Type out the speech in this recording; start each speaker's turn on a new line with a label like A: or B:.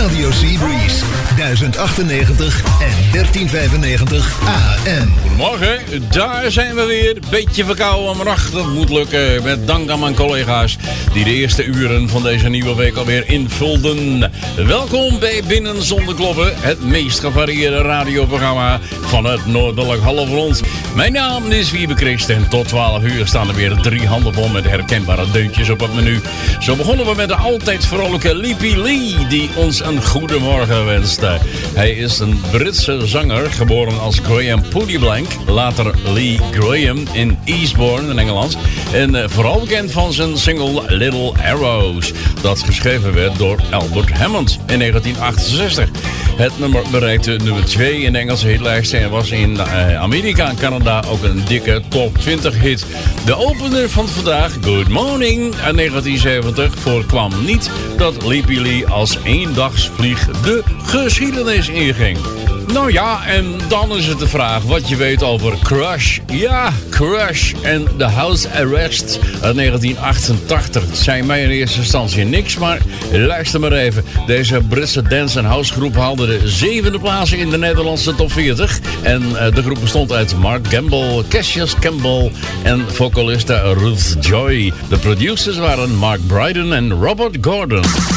A: Radio Seabreeze, 1098 en 1395 AM.
B: Goedemorgen, daar zijn we weer. Beetje verkouden, maar ach, dat moet lukken. Met dank aan mijn collega's die de eerste uren van deze nieuwe week alweer invulden. Welkom bij Binnen Zonder Kloppen, het meest gevarieerde radioprogramma van het noordelijk halfrond. Mijn naam is Wiebe Christ en tot 12 uur staan er weer 3 handen vol met herkenbare deuntjes op het menu. Zo begonnen we met de altijd vrolijke Leapy Lee, die ons een goedemorgen wenste. Hij is een Britse zanger, geboren als Graham Pudiblank, later Lee Graham in Eastbourne in Engeland. En vooral bekend van zijn single Little Arrows, dat geschreven werd door Albert Hammond in 1968. Het nummer bereikte nummer 2 in de Engelse hitlijsten en was in Amerika en Canada ook een dikke top 20 hit. De opener van vandaag, Good Morning uit 1970, voorkwam niet dat Leapy Lee als eendagsvlieg de geschiedenis inging. Nou ja, en dan is het de vraag wat je weet over Crush. Ja, Crush en The House Arrest uit 1988. Het zei mij in eerste instantie niks, maar luister maar even. Deze Britse dance- en housegroep haalde de 7e plaats in de Nederlandse top 40. En de groep bestond uit Mark Gamble, Cassius Campbell en vocaliste Ruth Joy. De producers waren Mark Brydon en Robert Gordon.